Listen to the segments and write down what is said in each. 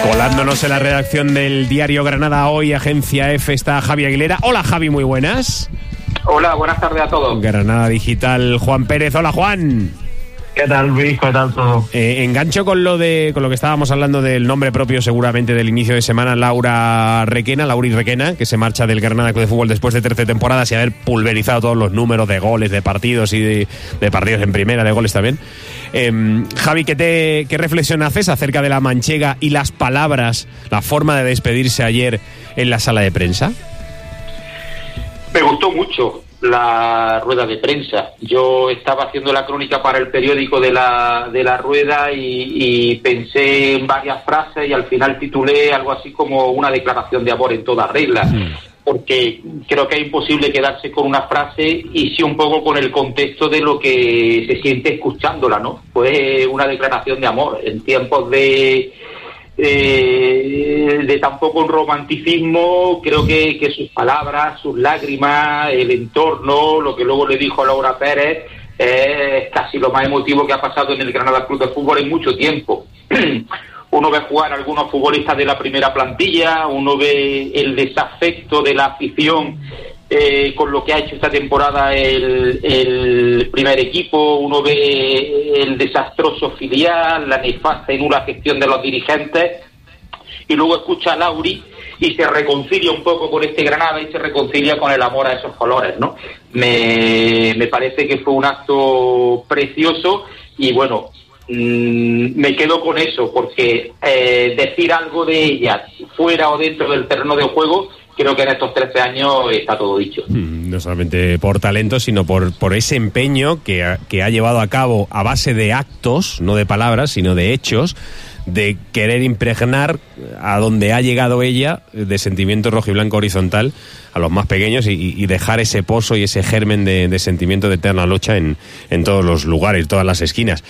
Colándonos en la redacción del diario Granada Hoy, Agencia F, está Javi Aguilera. Hola Javi, muy buenas. Hola, buenas tardes a todos. Granada Digital, Juan Pérez. Hola Juan. ¿Qué tal, Luis? ¿Qué tal todo? Engancho con lo que estábamos hablando del nombre propio seguramente del inicio de semana, Lauri Requena, que se marcha del Granada Club de Fútbol después de 13 temporadas y haber pulverizado todos los números de goles, de partidos y de partidos en primera, de goles también. Javi, ¿qué reflexión haces acerca de la manchega y las palabras, la forma de despedirse ayer en la sala de prensa? Me gustó mucho la rueda de prensa. Yo estaba haciendo la crónica para el periódico de la rueda y pensé en varias frases y al final titulé algo así como una declaración de amor en toda regla, porque creo que es imposible quedarse con una frase y sí un poco con el contexto de lo que se siente escuchándola, ¿no? Pues una declaración de amor en tiempos de tampoco un romanticismo. Creo que sus palabras, sus lágrimas, el entorno, lo que luego le dijo a Laura Pérez, es casi lo más emotivo que ha pasado en el Granada Club de Fútbol en mucho tiempo. Uno ve jugar a algunos futbolistas de la primera plantilla, uno ve el desafecto de la afición con lo que ha hecho esta temporada el primer equipo, uno ve el desastroso filial, la nefasta y nula gestión de los dirigentes, y luego escucha a Lauri y se reconcilia un poco con este Granada y se reconcilia con el amor a esos colores, ¿no? Me parece que fue un acto precioso y bueno, me quedo con eso, porque decir algo de ella fuera o dentro del terreno de juego, creo que en estos 13 años está todo dicho. No solamente por talento, sino por ese empeño que ha llevado a cabo a base de actos, no de palabras, sino de hechos, de querer impregnar a donde ha llegado ella de sentimiento rojiblanco horizontal a los más pequeños y dejar ese pozo y ese germen de sentimiento de eterna lucha en todos los lugares, todas las esquinas.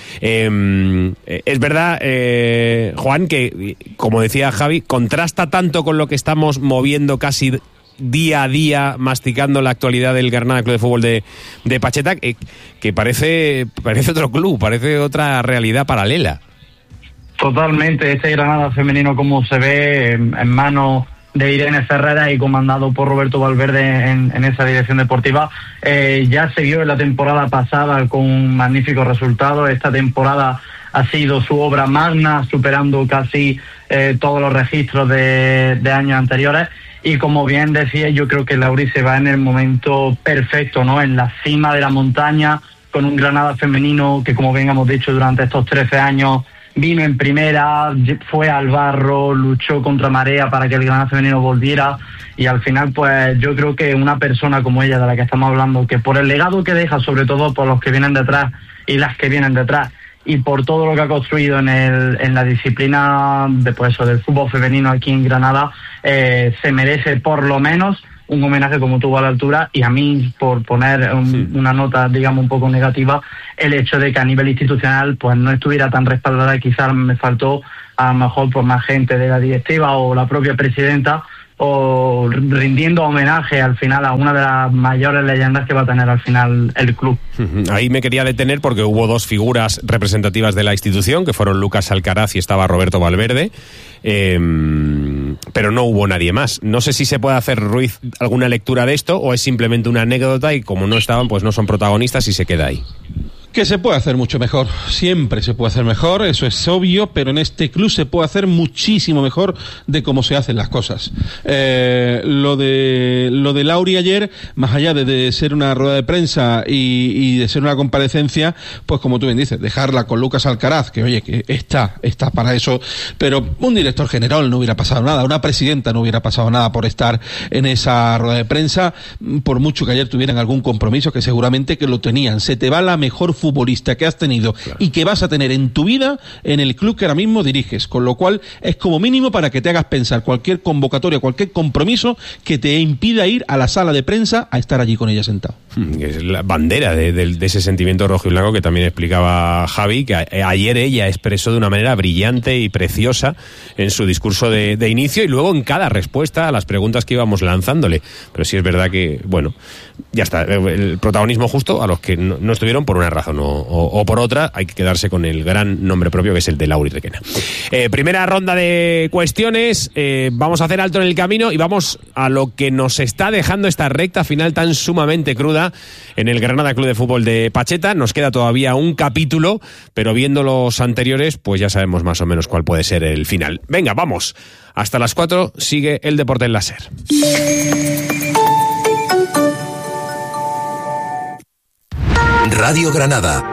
Es verdad, Juan, que como decía Javi, contrasta tanto con lo que estamos moviendo casi día a día, masticando la actualidad del Granada Club de Fútbol de Pacheta, que parece otro club, parece otra realidad paralela. Totalmente, este Granada femenino como se ve en manos de Irene Ferreira y comandado por Roberto Valverde en esa dirección deportiva, ya se vio en la temporada pasada con magníficos resultados. Esta temporada ha sido su obra magna, superando casi todos los registros de años anteriores. Y como bien decía, yo creo que Lauri se va en el momento perfecto, ¿no? En la cima de la montaña, con un Granada femenino que, como bien hemos dicho, durante estos 13 años vino en primera, fue al barro, luchó contra marea para que el Granada femenino volviera, y al final pues yo creo que una persona como ella de la que estamos hablando, que por el legado que deja, sobre todo por los que vienen detrás y las que vienen detrás, y por todo lo que ha construido en la disciplina de, pues eso, del fútbol femenino aquí en Granada, se merece por lo menos un homenaje como tuvo a la altura. Y a mí, por poner una nota, digamos, un poco negativa, el hecho de que a nivel institucional pues no estuviera tan respaldada. Quizás me faltó a lo mejor por más gente de la directiva o la propia presidenta, o rindiendo homenaje al final a una de las mayores leyendas que va a tener al final el club. Ahí me quería detener porque hubo dos figuras representativas de la institución, que fueron Lucas Alcaraz y estaba Roberto Valverde, pero no hubo nadie más. No sé si se puede hacer, Ruiz, alguna lectura de esto, o es simplemente una anécdota y como no estaban, pues no son protagonistas y se queda ahí. Que se puede hacer mucho mejor, siempre se puede hacer mejor, eso es obvio, pero en este club se puede hacer muchísimo mejor de cómo se hacen las cosas. Lo de Lauri ayer, más allá de ser una rueda de prensa y de ser una comparecencia, pues como tú bien dices, dejarla con Lucas Alcaraz, que oye, que está para eso, pero un director general no hubiera pasado nada, una presidenta no hubiera pasado nada por estar en esa rueda de prensa, por mucho que ayer tuvieran algún compromiso, que seguramente que lo tenían. Se te va la mejor futbolista que has tenido, claro, y que vas a tener en tu vida en el club que ahora mismo diriges, con lo cual es como mínimo para que te hagas pensar cualquier convocatoria, cualquier compromiso que te impida ir a la sala de prensa a estar allí con ella sentado. Es la bandera de ese sentimiento rojo y blanco que también explicaba Javi, que ayer ella expresó de una manera brillante y preciosa en su discurso de inicio y luego en cada respuesta a las preguntas que íbamos lanzándole. Pero sí es verdad que, bueno, ya está, el protagonismo justo a los que no estuvieron por una razón o por otra. Hay que quedarse con el gran nombre propio que es el de Lauri Requena. Primera ronda de cuestiones, vamos a hacer alto en el camino y vamos a lo que nos está dejando esta recta final tan sumamente cruda en el Granada Club de Fútbol de Pacheta. Nos queda todavía un capítulo, pero viendo los anteriores, pues ya sabemos más o menos cuál puede ser el final. Venga, vamos. Hasta las 4 sigue el Deporte en la SER. Radio Granada.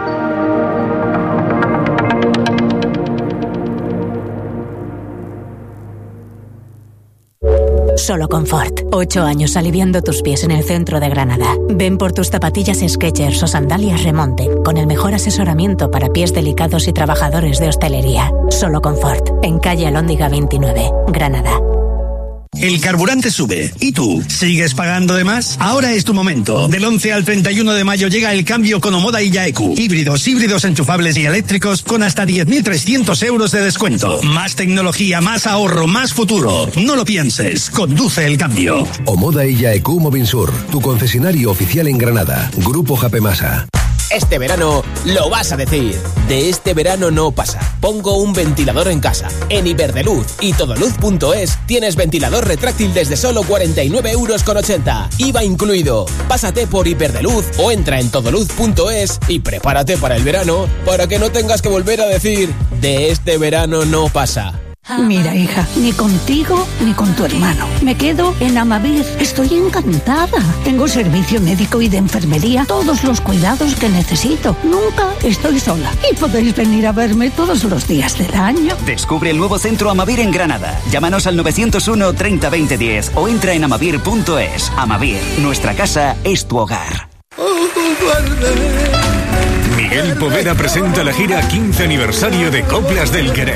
Solo Confort. 8 años aliviando tus pies en el centro de Granada. Ven por tus zapatillas Skechers o sandalias Remonte, con el mejor asesoramiento para pies delicados y trabajadores de hostelería. Solo Confort. En calle Alhóndiga 29, Granada. El carburante sube. ¿Y tú? ¿Sigues pagando de más? Ahora es tu momento. Del 11 al 31 de mayo llega el cambio con Omoda y Yaeku. Híbridos enchufables y eléctricos con hasta 10.300 euros de descuento. Más tecnología, más ahorro, más futuro. No lo pienses. Conduce el cambio. Omoda y Yaeku Movinsur, tu concesionario oficial en Granada. Grupo Japemasa. Este verano lo vas a decir. De este verano no pasa. Pongo un ventilador en casa. En Iberdrola y Todoluz.es tienes ventilador retráctil desde solo 49,80 €. IVA incluido. Pásate por Iberdrola o entra en Todoluz.es y prepárate para el verano para que no tengas que volver a decir de este verano no pasa. Mira, hija, ni contigo ni con tu hermano. Me quedo en Amavir. Estoy encantada. Tengo servicio médico y de enfermería, todos los cuidados que necesito. Nunca estoy sola. Y podéis venir a verme todos los días del año. Descubre el nuevo centro Amavir en Granada. Llámanos al 901 30 20 10 o entra en amavir.es. Amavir, nuestra casa es tu hogar. Miguel Poveda presenta la gira 15 aniversario de Coplas del Querer.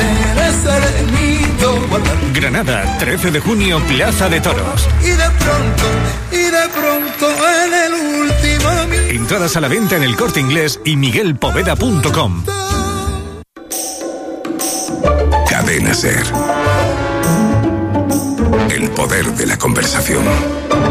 Granada, 13 de junio, Plaza de Toros. Y de pronto en el último... Entradas a la venta en El Corte Inglés y miguelpoveda.com. Cadena SER. El poder de la conversación.